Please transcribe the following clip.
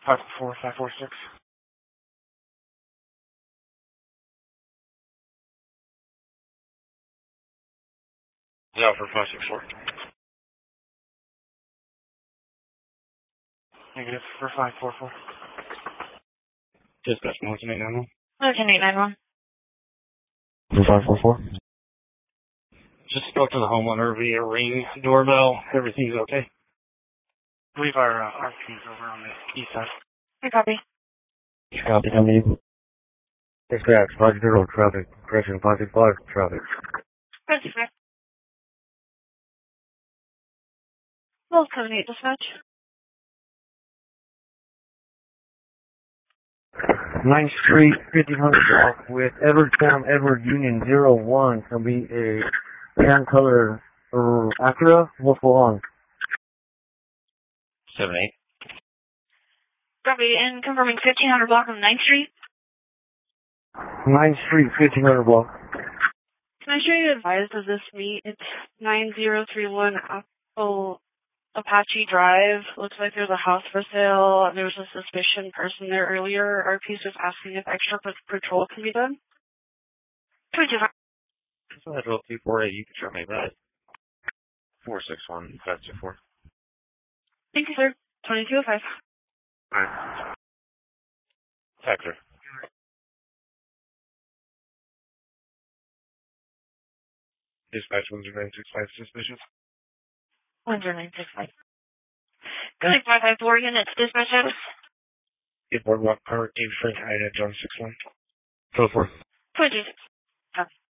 54546. Yeah, for 564. Negative for 544. Dispatch 10891. 10891. For 544. Just spoke to the homeowner via Ring doorbell. Everything's okay. I believe our RP's over on the east side. I copy. Copy. How many? Dispatch 50 traffic. Correction 565 traffic. 565. Well, 78 dispatch. 9th Street, 1500 block with Edwardstown, Edward Union 01. It'll be a tan color Acura. What's going on? 7-8. Copy. And confirming 1500 block on 9th Street. 9th Street, 1500 block. Can I show you advised of this meet? It's 9031 Apple Apache Drive. Looks like there's a house for sale. There was a suspicious person there earlier. RP's just asking if extra patrol can be done. 225. So I drove 248. You can show me that. 461 524. Thank you, sir. 2205. Alright. Factor. Dispatch 10965 suspicious. 10965. Good. 554 units. Dispatch status. Get boardwalk power, Dave Frank, Ida, John 61. Go for it. 26.